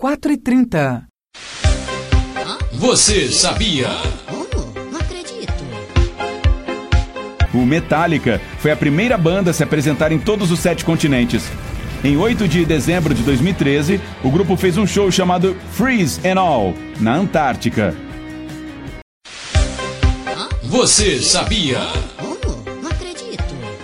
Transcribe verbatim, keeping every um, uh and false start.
quatro e trinta. Você sabia? Como? Não acredito. O Metallica foi a primeira banda a se apresentar em todos os sete continentes. Em oito de dezembro de dois mil e treze, o grupo fez um show chamado Freeze and All, na Antártica. Você sabia? Como?